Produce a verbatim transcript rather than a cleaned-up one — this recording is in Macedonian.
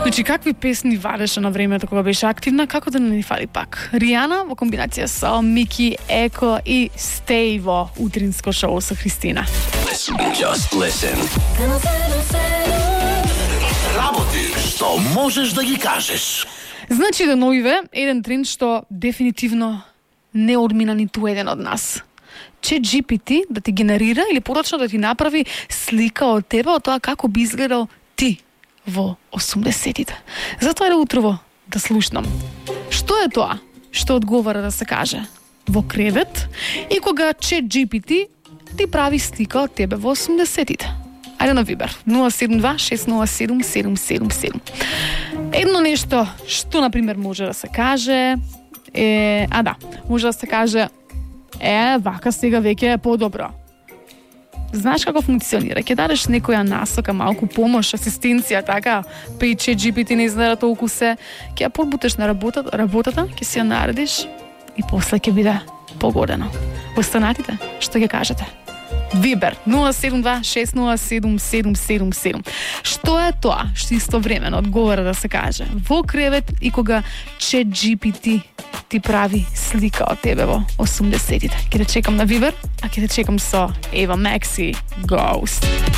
Значи, какви песни вадеше на времето кога беше активна, како да не ни фали пак? Ријана во комбинација со Мики, Еко и Стеј во утринско шоу со Христина. Just listen. Работи што можеш да ги кажеш. Значи да наоѓе еден тренд што дефинитивно не одмина ниту еден од нас. ChatGPT да ти генерира или порочно да ти направи слика од тебе, од тоа како би изгледал ти во осумдесетите. Затоа е утрово да слушнам. Што е тоа што одговара да се каже во кревет и кога ChatGPT ти прави слика од тебе во осумдесетите? Ајде на Вибер нула седум два шест нула седум седум седум седум. Едно нешто што на пример може да се каже е, а да, може да се каже е, вака сега веќе е подобро. Знаеш како функционира? Ќе дадеш некоја насока, малку помош, асистенција, така, па и ChatGPT не изгледа толку се, ќе ја подбутеш на работата, работата, ќе си ја наредиш и после ќе биде погодено. Останатите, што ќе кажете? Вибер нула седум два шест нула седум седум седум седум. Што е тоа што истовремено одговара да се каже во кревет и кога ChatGPT ти прави слика од тебе во осумдесетите? Ќе те чекам на Вибер, а ќе те чекам со Eva Max и Ghost.